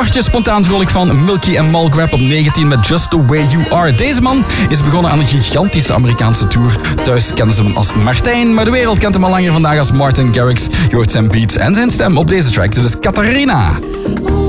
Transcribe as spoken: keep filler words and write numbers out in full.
wordje spontaan vrolijk van Milky en Mulgrab op negentien met Just The Way You Are. Deze man is begonnen aan een gigantische Amerikaanse tour. Thuis kennen ze hem als Martijn, maar de wereld kent hem al langer vandaag als Martin Garrix. Je hoort zijn beats en zijn stem op deze track. Dit is Catharina.